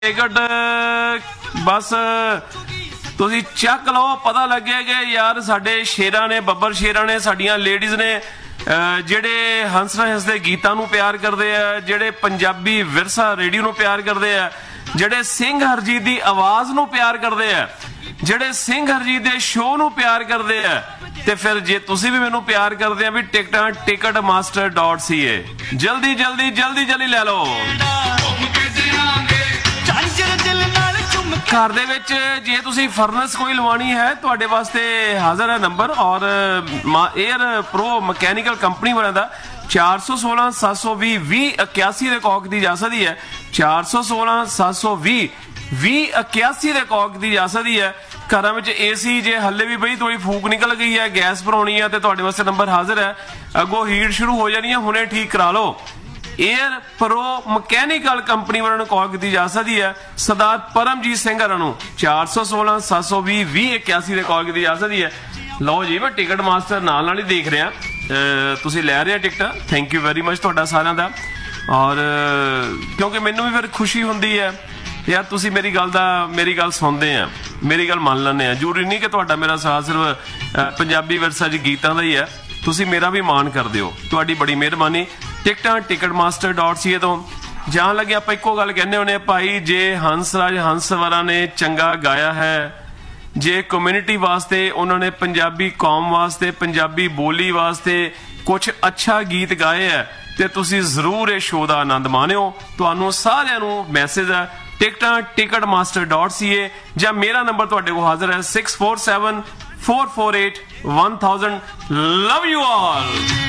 Ticket ਬਸ ਤੁਸੀਂ ਚੱਕ ਲਓ, ਪਤਾ ਲੱਗਿਆ ਕਿ ਯਾਰ ਸਾਡੇ ਸ਼ੇਰਾਂ ਨੇ, ਬੱਬਰ ਸ਼ੇਰਾਂ ਨੇ, ਸਾਡੀਆਂ ਲੇਡੀਜ਼ ਨੇ ਜਿਹੜੇ ਹੰਸ ਰਾਜ ਦੇ ਗੀਤਾਂ ਨੂੰ ਪਿਆਰ ਕਰਦੇ ਆ, ਜਿਹੜੇ ਪੰਜਾਬੀ ਵਿਰਸਾ ਰੇਡੀਓ ਨੂੰ ਪਿਆਰ ਕਰਦੇ ਆ, ਜਿਹੜੇ ਸਿੰਘ ਹਰਜੀਤ ਦੀ ਆਵਾਜ਼ ਨੂੰ ਪਿਆਰ ਕਰਦੇ ਆ, ਜਿਹੜੇ ਸਿੰਘ ਹਰਜੀਤ ਦੇ ਸ਼ੋਅ ਨੂੰ ਪਿਆਰ ਕਰਦੇ ਆ, ਤੇ ਫਿਰ ਜੇ ਤੁਸੀਂ ਵੀ ਮੈਨੂੰ ਪਿਆਰ ਕਰਦੇ ਆ ਵੀ ਟਿਕਟਾਂ ticketmaster.ca ਜਲਦੀ ਜਲਦੀ ਜਲਦੀ ਜਲਦੀ ਲੈ ਲਓ। ਘਰ ਦੇ ਵਿੱਚ ਜੇ ਤੁਸੀਂ ਫਰਨਸ ਕੋਈ ਲਵਾਉਣੀ ਹੈ ਤੁਹਾਡੇ ਵਾਸਤੇ ਹਾਜ਼ਰ ਹੈ ਨੰਬਰ, ਔਰ 에ਅਰ ਪ੍ਰੋ ਮਕੈਨੀਕਲ ਕੰਪਨੀ ਵਾਲਿਆਂ ਦਾ 416 720 2081 ਦੇ ਕੌਕ ਦੀ ਜਾ ਸਕਦੀ ਹੈ। 416 720 2081 ਦੇ ਕੌਕ ਦੀ ਜਾ ਸਕਦੀ ਹੈ। ਘਰਾਂ ਵਿੱਚ ਏਸੀ ਜੇ ਹੱਲੇ ਵੀ ਬਈ ਥੋੜੀ ਫੂਕ ਨਿਕਲ ਗਈ ਹੈ, ਗੈਸ ਭਰਾਉਣੀ ਹੈ, ਤੇ ਤੁਹਾਡੇ ਵਾਸਤੇ ਨੰਬਰ ਹਾਜ਼ਰ ਹੈ। ਅੱਗੋਂ ਹੀਟ ਸ਼ੁਰੂ ਹੋ ਜਾਣੀ ਹੈ, ਹੁਣੇ ਠੀਕ ਕਰਾ ਲਓ। 에ਅਰ ਪ੍ਰੋ ਮਕੈਨੀਕਲ ਕੰਪਨੀ ਵਾਲਿਆਂ ਨੂੰ ਕਾਲ ਕੀਤੀ ਜਾ ਸਕਦੀ ਹੈ। ਸਰਦਾਰ ਪਰਮਜੀਤ ਸਿੰਘ ਹਰਾਂ ਨੂੰ 416 720 2081 ਦੇ ਕਾਲ ਕੀਤੀ ਜਾ ਸਕਦੀ ਹੈ। ਲਓ ਜੀ, ਮੈਂ ਟਿਕਟ ਮਾਸਟਰ ਨਾਲ ਨਾਲ ਹੀ ਦੇਖ ਰਿਹਾ, ਤੁਸੀਂ ਲੈ ਰਹੇ ਟਿਕਟਾਂ। ਥੈਂਕ ਯੂ ਵੈਰੀ ਮਚ ਤੁਹਾਡਾ ਸਾਰਿਆਂ ਦਾ। ਔਰ ਕਿਉਂਕਿ ਮੈਨੂੰ ਵੀ ਫਿਰ ਖੁਸ਼ੀ ਹੁੰਦੀ ਹੈ ਯਾਰ ਤੁਸੀਂ ਮੇਰੀ ਗੱਲ ਸੁਣਦੇ ਆ, ਮੇਰੀ ਗੱਲ ਮੰਨ ਲੈਂਦੇ ਆ। ਜ਼ਰੂਰੀ ਨਹੀਂ ਕਿ ਤੁਹਾਡਾ ਮੇਰਾ ਸਾਥ ਸਿਰਫ ਪੰਜਾਬੀ ਵਿਰਸਾ ਚ ਗੀਤਾਂ ਦਾ ਹੀ ਹੈ, ਤੁਸੀਂ ਮੇਰਾ ਵੀ ਮਾਣ ਕਰਦੇ ਹੋ। ਤੁਹਾਡੀ ਬੜੀ ਮਿਹਰਬਾਨੀ। ਟਿਕਟਾਂ ticketmaster.ca ਤੋਂ ਜਾਣ ਲੱਗੇ ਆਪਾਂ ਇੱਕੋ ਗੱਲ ਕਹਿੰਦੇ ਹੁੰਦੇ ਆ, ਭਾਈ ਜੇ ਹੰਸ ਰਾਜ ਹੰਸਵਰਾ ਨੇ ਚੰਗਾ ਗਾਇਆ ਹੈ, ਜੇ ਕਮਿਊਨਿਟੀ ਵਾਸਤੇ ਉਹਨਾਂ ਨੇ ਪੰਜਾਬੀ ਕੌਮ ਵਾਸਤੇ, ਪੰਜਾਬੀ ਬੋਲੀ ਵਾਸਤੇ ਕੁਝ ਅੱਛਾ ਗੀਤ ਗਾਏ ਹੈ, ਤੇ ਤੁਸੀਂ ਜ਼ਰੂਰ ਇਹ ਸ਼ੋਅ ਦਾ ਆਨੰਦ ਮਾਣਿਓ। ਤੁਹਾਨੂੰ ਸਾਰਿਆਂ ਨੂੰ ਮੈਸੇਜ ਹੈ ਟਿਕਟਾਂ ticketmaster.ca, ਜਾਂ ਮੇਰਾ ਨੰਬਰ ਤੁਹਾਡੇ ਕੋਲ ਹਾਜ਼ਰ ਹੈ 647 448 1000। Love you all.